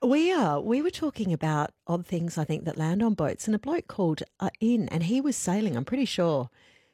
We were talking about odd things, I think, that land on boats, and a bloke called in, and he was sailing, I'm pretty sure,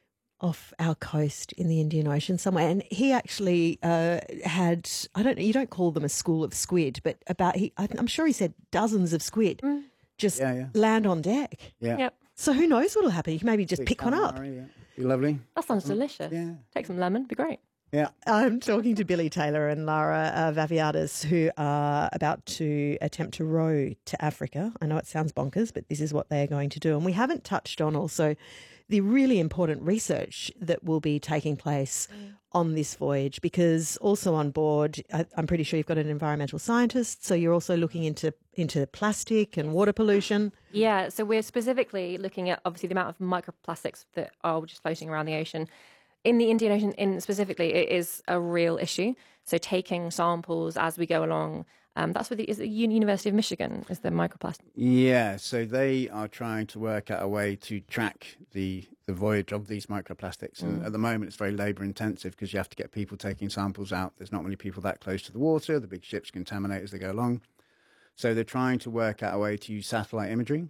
off our coast in the Indian Ocean somewhere, and he actually had, I don't know, you don't call them a school of squid, but I'm sure he said dozens of squid just land on deck. Yeah. Yep. So who knows what'll happen? You can maybe just pick one up. Yeah. Be lovely. That sounds delicious. Yeah. Take some lemon, be great. Yeah. I'm talking to Billy Taylor and Lara Vaviadis, who are about to attempt to row to Africa. I know it sounds bonkers, but this is what they're going to do. And we haven't touched on also the really important research that will be taking place on this voyage, because also on board, I'm pretty sure you've got an environmental scientist, so you're also looking into plastic and water pollution. Yeah, so we're specifically looking at, obviously, the amount of microplastics that are just floating around the ocean. In the Indian Ocean, specifically, it is a real issue. So taking samples as we go along, that's what is the University of Michigan is the microplastic. Yeah, so they are trying to work out a way to track the voyage of these microplastics. And at the moment, it's very labour intensive because you have to get people taking samples out. There's not many people that close to the water. The big ships contaminate as they go along. So they're trying to work out a way to use satellite imagery.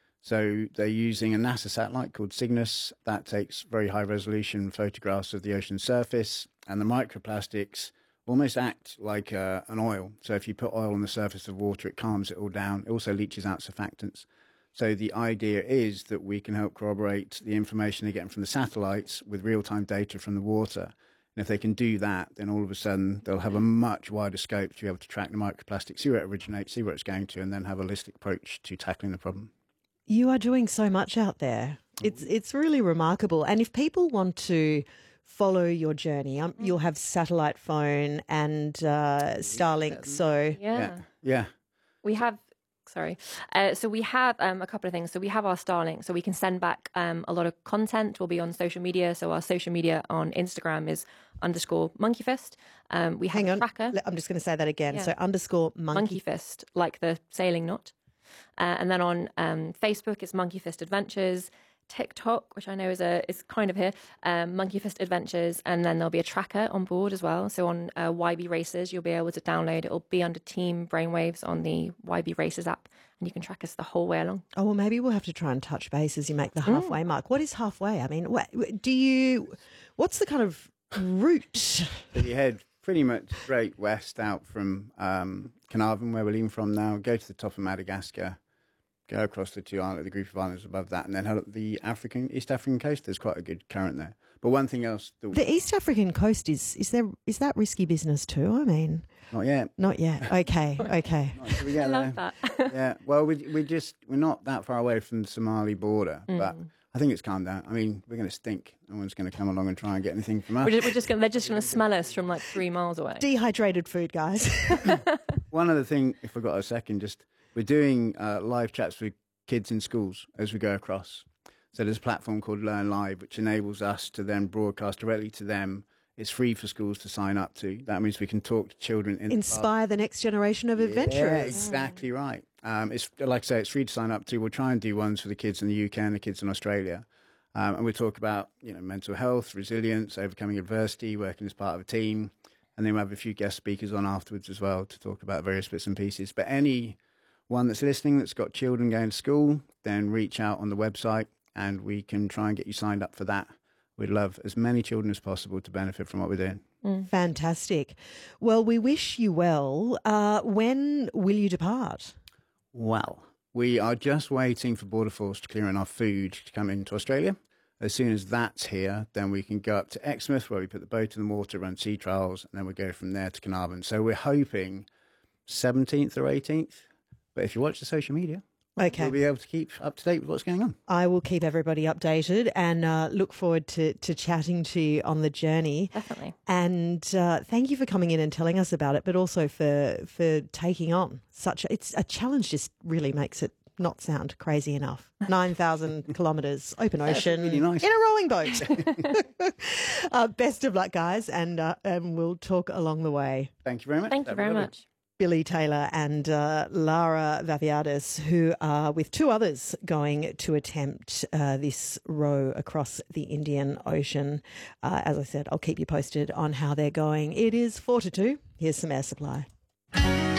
So they're using a NASA satellite called Cygnus that takes very high resolution photographs of the ocean surface, and the microplastics almost act like an oil. So if you put oil on the surface of water, it calms it all down. It also leaches out surfactants. So the idea is that we can help corroborate the information they're getting from the satellites with real-time data from the water. And if they can do that, then all of a sudden they'll have a much wider scope to be able to track the microplastics, see where it originates, see where it's going to, and then have a holistic approach to tackling the problem. You are doing so much out there. It's really remarkable. And if people want to follow your journey, you'll have satellite phone and Starlink. So Yeah. We have, so we have a couple of things. So we have our Starlink, so we can send back a lot of content. We'll be on social media. So our social media on Instagram is _monkeyfist. We have a tracker. I'm just going to say that again. So _monkeyfist, like the sailing knot. And then on Facebook, it's Monkey Fist Adventures. TikTok, which I know is kind of here, Monkey Fist Adventures, and then there'll be a tracker on board as well. So on YB Races, you'll be able to download. It'll be under Team Brainwaves on the YB Races app, and you can track us the whole way along. Oh, well, maybe we'll have to try and touch base as you make the halfway mark. What is halfway? I mean, what's the kind of route? So you head pretty much straight west out from Carnarvon, where we're leaving from now, go to the top of Madagascar, go across the the group of islands above that, and then head up the East African coast. There's quite a good current there. But one thing else... The East African coast, is that risky business too? I mean... Not yet. Not yet. Okay. We get I love there. that. Yeah, well, we're not that far away from the Somali border, but I think it's calmed down. I mean, we're going to stink. No one's going to come along and try and get anything from us. They're just going to smell us from like 3 miles away. Dehydrated food, guys. One other thing, if I got a second, we're doing live chats with kids in schools as we go across. So there's a platform called Learn Live, which enables us to then broadcast directly to them. It's free for schools to sign up to. That means we can talk to children. Inspire the next generation of adventurers. Yeah, exactly right. It's like I say, it's free to sign up to. We'll try and do ones for the kids in the UK and the kids in Australia. And we'll talk about mental health, resilience, overcoming adversity, working as part of a team. And then we'll have a few guest speakers on afterwards as well to talk about various bits and pieces. But anyone that's listening that's got children going to school, then reach out on the website and we can try and get you signed up for that. We'd love as many children as possible to benefit from what we're doing. Fantastic. Well, we wish you well. When will you depart? Well, we are just waiting for Border Force to clear enough food to come into Australia. As soon as that's here, then we can go up to Exmouth where we put the boat in the water, run sea trials, and then we go from there to Carnarvon. So we're hoping 17th or 18th. But if you watch the social media, okay, we'll be able to keep up to date with what's going on. I will keep everybody updated and look forward to chatting to you on the journey. Definitely. And thank you for coming in and telling us about it, but also for taking on it's a challenge. Just really makes it not sound crazy enough. 9,000 kilometres, open ocean, really nice. in a rowing boat. Best of luck, guys, and we'll talk along the way. Thank you very much. Thank you very much. Billy Taylor and Lara Vaviadis, who are with two others going to attempt this row across the Indian Ocean. As I said, I'll keep you posted on how they're going. It is 4 to 2. Here's some Air Supply.